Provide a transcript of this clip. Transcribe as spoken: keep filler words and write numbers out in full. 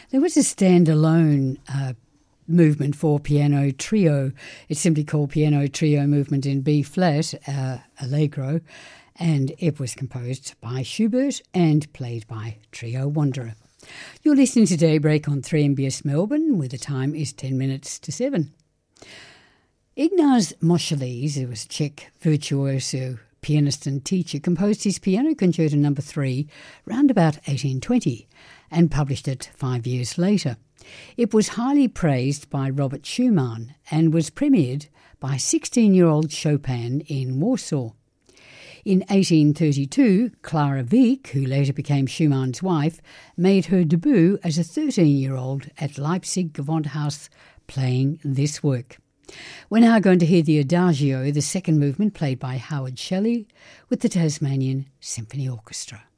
There was a standalone uh, movement for piano trio. It's simply called Piano Trio Movement in B flat, uh, Allegro, and it was composed by Schubert and played by Trio Wanderer. You're listening to Daybreak on three M B S Melbourne, where the time is ten minutes to seven. Ignaz Moscheles, who was a Czech virtuoso pianist and teacher, composed his Piano Concerto number three round about eighteen twenty and published it five years later. It was highly praised by Robert Schumann and was premiered by sixteen-year-old Chopin in Warsaw. In eighteen thirty-two, Clara Wieck, who later became Schumann's wife, made her debut as a thirteen-year-old at Leipzig Gewandhaus playing this work. We're now going to hear the Adagio, the second movement, played by Howard Shelley with the Tasmanian Symphony Orchestra.